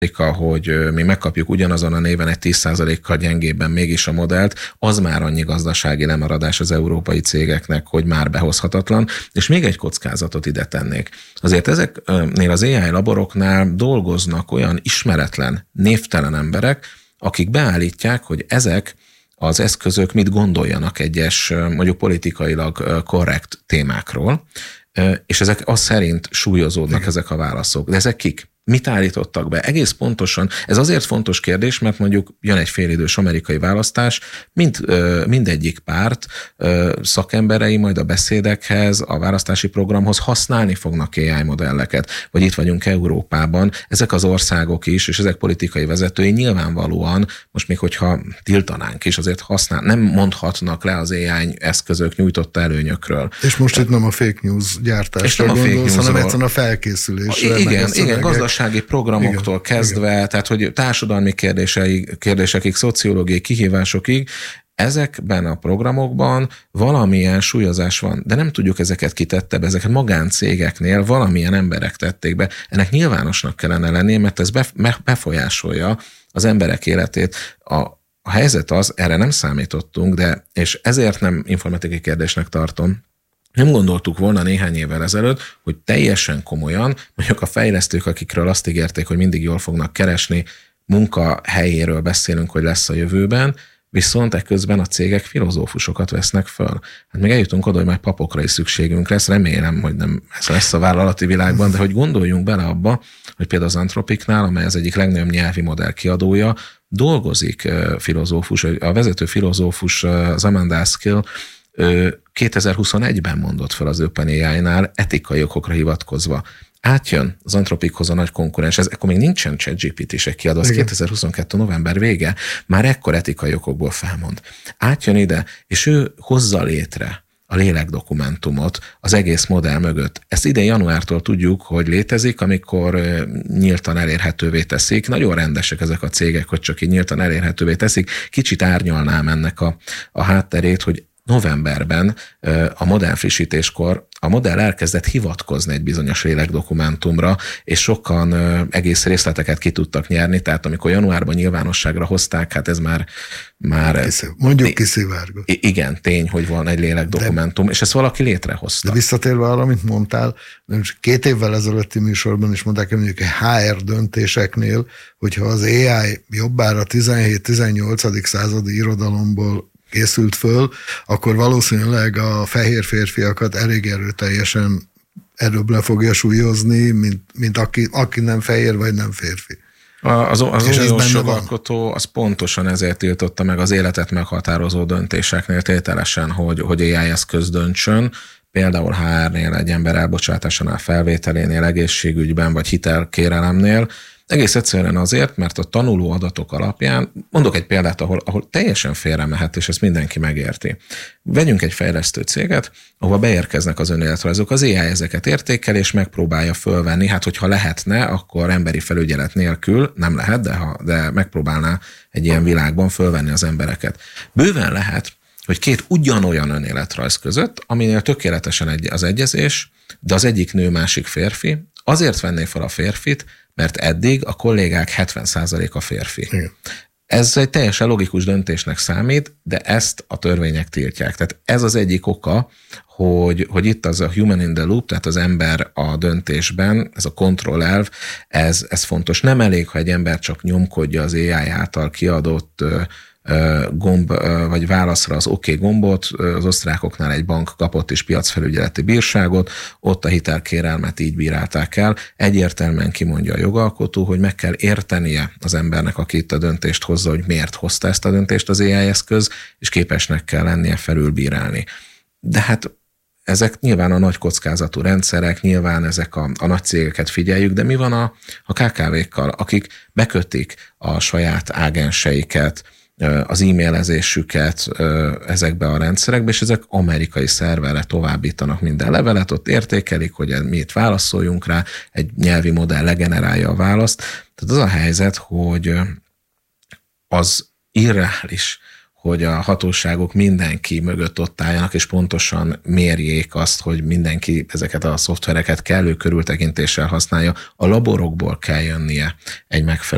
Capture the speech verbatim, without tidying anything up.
hogy mi megkapjuk ugyanazon a néven egy tíz százalékkal gyengébben mégis a modellt, az már annyi gazdasági lemaradás az európai cégeknek, hogy már behozhatatlan. És még egy kockázatot ide tennék. Azért ezeknél az á i laboroknál dolgoznak olyan ismeretlen, névtelen emberek, akik beállítják, hogy ezek az eszközök mit gondoljanak egyes, mondjuk politikailag korrekt témákról, és ezek az szerint súlyozódnak Igen. ezek a válaszok. De ezek kik? Mit állítottak be? Egész pontosan, ez azért fontos kérdés, mert mondjuk jön egy félidős amerikai választás, mind, mindegyik párt szakemberei majd a beszédekhez, a választási programhoz használni fognak á i modelleket. Vagy itt vagyunk Európában, ezek az országok is, és ezek politikai vezetői nyilvánvalóan, most még hogyha tiltanánk is, azért használ, nem mondhatnak le az á i eszközök nyújtotta előnyökről. És most itt nem a fake news gyártásra gondolsz, hanem egyszerűen a felkészülésre. Igen, igen, gazdasági programoktól igen, kezdve, igen. tehát hogy társadalmi kérdésekig, szociológiai kihívásokig, ezekben a programokban valamilyen súlyozás van, de nem tudjuk ezeket kitette be, ezeket magáncégeknél valamilyen emberek tették be. Ennek nyilvánosnak kellene lennie, mert ez befolyásolja az emberek életét. A, a helyzet az, erre nem számítottunk, de és ezért nem informatikai kérdésnek tartom, nem gondoltuk volna néhány évvel ezelőtt, hogy teljesen komolyan, mondjuk a fejlesztők, akikről azt ígérték, hogy mindig jól fognak keresni, munkahelyéről beszélünk, hogy lesz a jövőben, viszont ekközben a cégek filozófusokat vesznek föl. Hát még eljutunk oda, hogy majd papokra is szükségünk lesz, remélem, hogy nem ez lesz a vállalati világban, de hogy gondoljunk bele abba, hogy például az Anthropicnál, amely az egyik legnagyobb nyelvi modell kiadója, dolgozik filozófus, a vezető filozófus, az Amanda Askill, kétezer-huszonegyben mondott fel az OpenAI-nál etikai okokra hivatkozva. Átjön az Anthropichoz a nagy konkurens, ez akkor még nincsen ChatGPT-sek kiadva, az kétezer-huszonkettő november vége, már ekkor etikai okokból felmond. Átjön ide, és ő hozza létre a lélekdokumentumot az egész modell mögött. Ezt idén januártól tudjuk, hogy létezik, amikor nyíltan elérhetővé teszik. Nagyon rendesek ezek a cégek, hogy csak így nyíltan elérhetővé teszik. Kicsit árnyalnám ennek a, a hátterét, hogy novemberben a modell frissítéskor a modell elkezdett hivatkozni egy bizonyos lélekdokumentumra, és sokan egész részleteket ki tudtak nyerni, tehát amikor januárban nyilvánosságra hozták, hát ez már... már Mondjuk kiszivárgott. Igen, tény, hogy van egy lélekdokumentum, de, és ezt valaki létrehozta. De visszatérve arra, amit mondtál, két évvel ezelőtti műsorban is mondták, hogy mondjuk egy há er döntéseknél, hogyha az á i jobbára tizenhét-tizennyolcadik századi irodalomból készült föl, akkor valószínűleg a fehér férfiakat elég erőteljesen erőbb le fogja súlyozni, mint, mint aki, aki nem fehér vagy nem férfi. Az, az uniós jogalkotó az pontosan ezért tiltotta meg az életet meghatározó döntéseknél tételesen, hogy, hogy á i eszköz döntsön, például há er-nél, egy ember elbocsátásánál, felvételénél, egészségügyben vagy hitelkérelemnél. Egész egyszerűen azért, mert a tanuló adatok alapján, mondok egy példát, ahol, ahol teljesen félre mehet, és ezt mindenki megérti. Vegyünk egy fejlesztő céget, ahova beérkeznek az önéletrajzok, az á i ezeket értékel, és megpróbálja fölvenni, hát hogyha lehetne, akkor emberi felügyelet nélkül, nem lehet, de, ha, de megpróbálná egy ilyen világban fölvenni az embereket. Bőven lehet, hogy két ugyanolyan önéletrajz között, aminél tökéletesen egy, az egyezés, de az egyik nő, másik férfi, azért venné fel a férfit, mert eddig a kollégák hetven százaléka férfi. Igen. Ez egy teljesen logikus döntésnek számít, de ezt a törvények tiltják. Tehát ez az egyik oka, hogy, hogy itt az a human in the loop, tehát az ember a döntésben, ez a kontrollelv, ez, ez fontos. Nem elég, ha egy ember csak nyomkodja az á i által kiadott gomb, vagy válaszra az oké okay gombot, az osztrákoknál egy bank kapott is piacfelügyeleti bírságot, ott a hitelkérelmet így bírálták el. Egyértelműen kimondja a jogalkotó, hogy meg kell értenie az embernek, aki itt a döntést hozza, hogy miért hozta ezt a döntést az á i eszköz, és képesnek kell lennie felülbírálni. De hát ezek nyilván a nagy kockázatú rendszerek, nyilván ezek a, a nagy cégeket figyeljük, de mi van a, a ká ká vékkal, akik bekötik a saját ágenseiket, az e-mailezésüket ezekbe a rendszerekbe, és ezek amerikai szerverre továbbítanak minden levelet, ott értékelik, hogy mi itt válaszoljunk rá, egy nyelvi modell legenerálja a választ. Tehát az a helyzet, hogy az irreális, hogy a hatóságok mindenki mögött ott álljanak, és pontosan mérjék azt, hogy mindenki ezeket a szoftvereket kellő körültekintéssel használja. A laborokból kell jönnie egy megfelelő